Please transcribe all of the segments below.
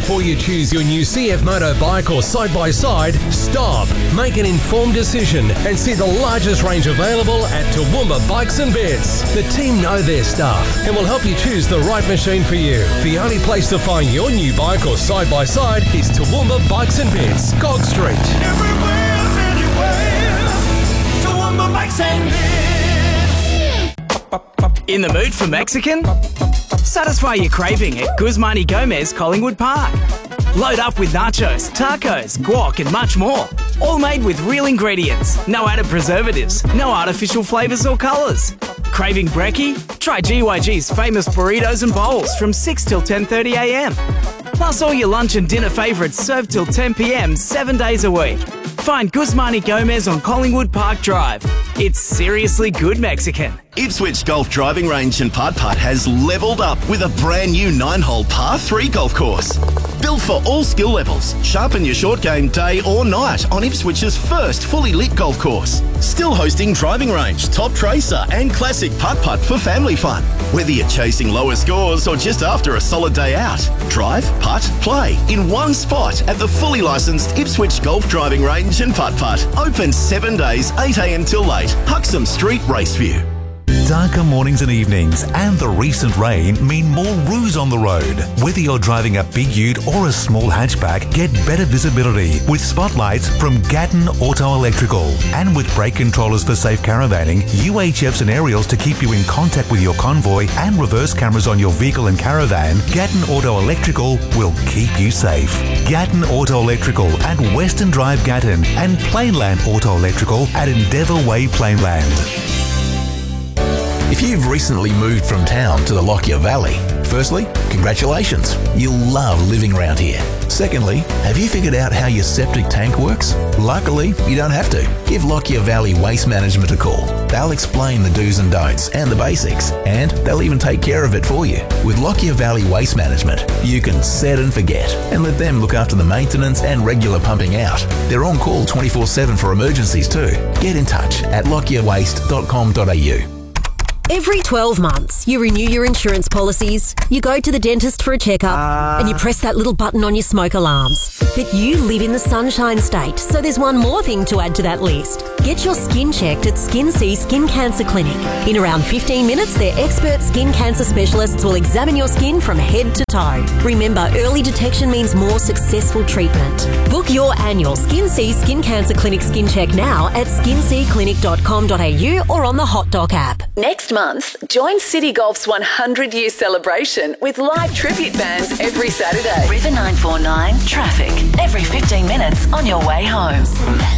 Before you choose your new CF Moto bike or side-by-side, stop, make an informed decision and see the largest range available at Toowoomba Bikes and Bits. The team know their stuff and will help you choose the right machine for you. The only place to find your new bike or side-by-side is Toowoomba Bikes and Bits, Gog Street. Everywhere, anywhere, Toowoomba Bikes and Bits. In the mood for Mexican? Satisfy your craving at Guzmani Gomez Collingwood Park. Load up with nachos, tacos, guac and much more. All made with real ingredients, no added preservatives, no artificial flavours or colours. Craving brekkie? Try GYG's famous burritos and bowls from 6 till 10:30am. Plus all your lunch and dinner favourites served till 10pm 7 days a week. Find Guzmani Gomez on Collingwood Park Drive. It's seriously good Mexican. Ipswich Golf Driving Range and Putt Putt has levelled up with a brand new 9-hole par 3 golf course. Built for all skill levels, sharpen your short game day or night on Ipswich's first fully lit golf course. Still hosting driving range, top tracer and classic putt putt for family fun. Whether you're chasing lower scores or just after a solid day out, drive, putt, play in one spot at the fully licensed Ipswich Golf Driving Range and Putt Putt. Open 7 days, 8am till late. Huxham Street, Raceview. Darker mornings and evenings and the recent rain mean more roos on the road. Whether you're driving a big ute or a small hatchback, get better visibility with spotlights from Gatton Auto Electrical. And with brake controllers for safe caravanning, UHFs and aerials to keep you in contact with your convoy, and reverse cameras on your vehicle and caravan, Gatton Auto Electrical will keep you safe. Gatton Auto Electrical at Western Drive Gatton and Plainland Auto Electrical at Endeavour Way Plainland. If you've recently moved from town to the Lockyer Valley, firstly, congratulations. You'll love living around here. Secondly, have you figured out how your septic tank works? Luckily, you don't have to. Give Lockyer Valley Waste Management a call. They'll explain the do's and don'ts and the basics, and they'll even take care of it for you. With Lockyer Valley Waste Management, you can set and forget and let them look after the maintenance and regular pumping out. They're on call 24/7 for emergencies too. Get in touch at lockyerwaste.com.au. Every 12 months, you renew your insurance policies, you go to the dentist for a checkup, and you press that little button on your smoke alarms. But you live in the Sunshine State, so there's one more thing to add to that list. Get your skin checked at Skin C Skin Cancer Clinic. In around 15 minutes, their expert skin cancer specialists will examine your skin from head to toe. Remember, early detection means more successful treatment. Book your annual Skin C Skin Cancer Clinic skin check now at skinclinic.com.au or on the Hot Doc app. Next month, join City Golf's 100-year celebration with live tribute bands every Saturday. River 949 traffic every 15 minutes on your way home.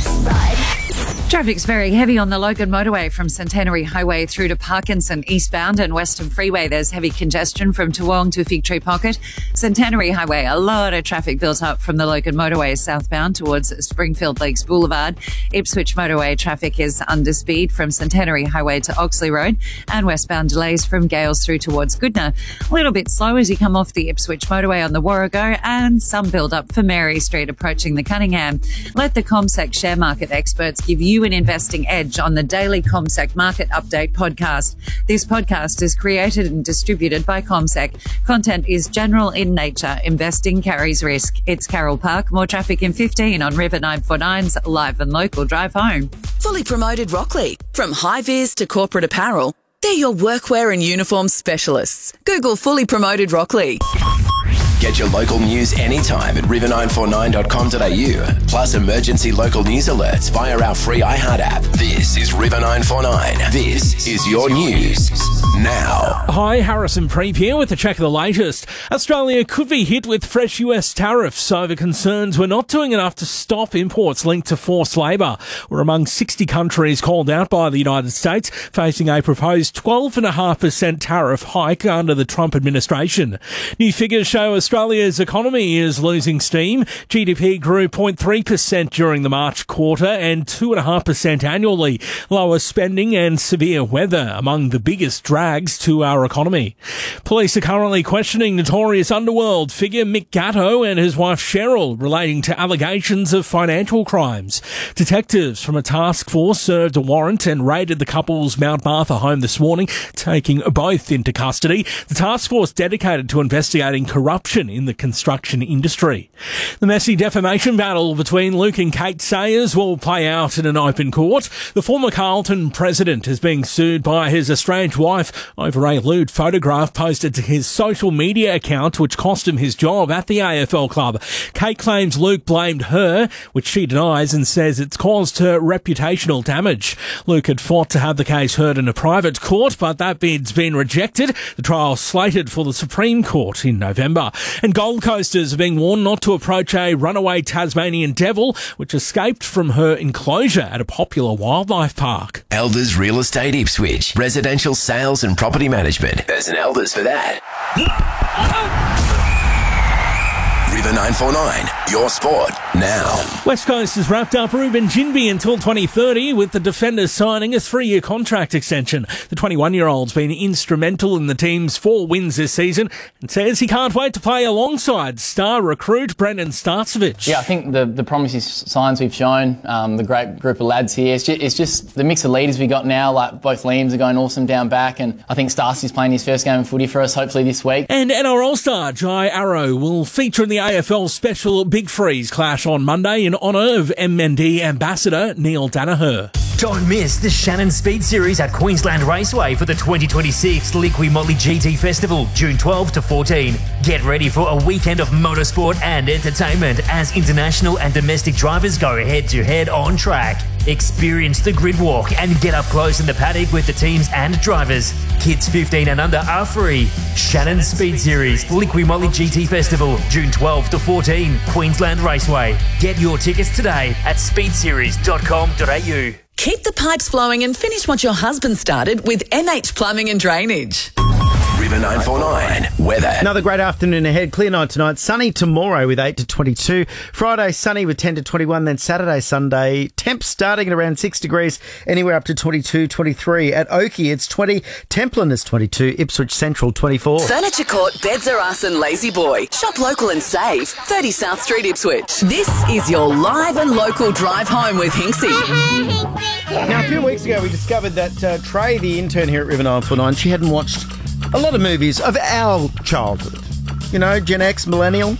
Traffic's very heavy on the Logan Motorway from Centenary Highway through to Parkinson eastbound and Western Freeway. There's heavy congestion from Toowong to Fig Tree Pocket. Centenary Highway, a lot of traffic built up from the Logan Motorway southbound towards Springfield Lakes Boulevard. Ipswich Motorway traffic is under speed from Centenary Highway to Oxley Road, and westbound delays from Gales through towards Goodna. A little bit slow as you come off the Ipswich Motorway on the Warrego, and some build up for Mary Street approaching the Cunningham. Let the CommSec share market experts give you an investing edge on the daily CommSec Market Update podcast. This podcast is created and distributed by CommSec. Content is general in nature. Investing carries risk. It's Carol Park. More traffic in 15 on River 949's Live and Local Drive Home. Fully Promoted Rockley. From high-vis to corporate apparel, they're your workwear and uniform specialists. Google Fully Promoted Rockley. Get your local news anytime at river949.com.au. Plus emergency local news alerts via our free iHeart app. This is River 949. This is your news now. Hi, Harrison Preep here with a check of the latest. Australia could be hit with fresh US tariffs over concerns we're not doing enough to stop imports linked to forced labour. We're among 60 countries called out by the United States, facing a proposed 12.5% tariff hike under the Trump administration. New figures show Australia's economy is losing steam. GDP grew 0.3% during the March quarter and 2.5% annually. Lower spending and severe weather among the biggest drags to our economy. Police are currently questioning notorious underworld figure Mick Gatto and his wife Cheryl relating to allegations of financial crimes. Detectives from a task force served a warrant and raided the couple's Mount Martha home this morning, taking both into custody. The task force dedicated to investigating corruption corruption in the construction industry. The messy defamation battle between Luke and Kate Sayers will play out in an open court. The former Carlton president is being sued by his estranged wife over a lewd photograph posted to his social media account, which cost him his job at the AFL club. Kate claims Luke blamed her, which she denies, and says it's caused her reputational damage. Luke had fought to have the case heard in a private court, but that bid's been rejected. The trial slated for the Supreme Court in November. And Gold Coasters are being warned not to approach a runaway Tasmanian devil, which escaped from her enclosure at a popular wildlife park. Elders Real Estate Ipswich. Residential sales and property management. There's an Elders for that. River 949, your sport now. West Coast has wrapped up Ruben Jinby until 2030 with the defender signing a 3-year contract extension. The 21-year-old's been instrumental in the team's 4 wins this season and says he can't wait to play alongside star recruit Brendan Starcevich. Yeah, I think the promising signs we've shown, the great group of lads here, it's just the mix of leaders we got now, like both Liams are going awesome down back, and I think Starcy's playing his first game of footy for us hopefully this week. And NRL star Jai Arrow will feature in the AFL special Big Freeze clash on Monday in honour of MND ambassador Neil Danaher. Don't miss the Shannon Speed Series at Queensland Raceway for the 2026 Liqui Motley GT Festival, June 12 to 14. Get ready for a weekend of motorsport and entertainment as international and domestic drivers go head-to-head on track. Experience the grid walk and get up close in the paddock with the teams and drivers. Kids 15 and under are free. Shannon Speed Series, Liqui Motley GT Festival, June 12 to 14, Queensland Raceway. Get your tickets today at speedseries.com.au. Keep the pipes flowing and finish what your husband started with MH Plumbing and Drainage. River 949, weather. Another great afternoon ahead. Clear night tonight. Sunny tomorrow with 8 to 22. Friday sunny with 10 to 21. Then Saturday, Sunday, temps starting at around 6 degrees, anywhere up to 22, 23. At Oakey, it's 20. Templin is 22. Ipswich Central, 24. Furniture Court, Beds R Us and Lazy Boy. Shop local and save. 30 South Street, Ipswich. This is your live and local drive home with Hinksy. Now, a few weeks ago, we discovered that Trey, the intern here at River 949, she hadn't watched a lot of movies of our childhood. You know, Gen X, Millennial.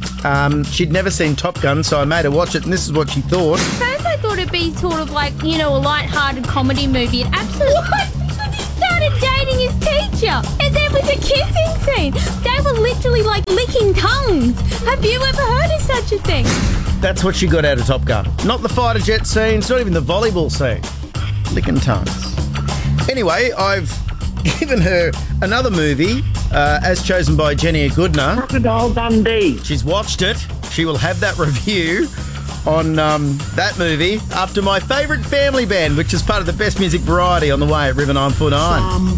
She'd never seen Top Gun, so I made her watch it, and this is what she thought. First I thought it'd be sort of like, you know, a light-hearted comedy movie. It absolutely... What? He started dating his teacher, and there was a kissing scene. They were literally like licking tongues. Have you ever heard of such a thing? That's what she got out of Top Gun. Not the fighter jet scenes, not even the volleyball scene. Licking tongues. Anyway, I've given her another movie, as chosen by Jenny Goodner. Crocodile Dundee. She's watched it. She will have that review on that movie after my favourite family band, which is part of the Best Music Variety on the way at River 949.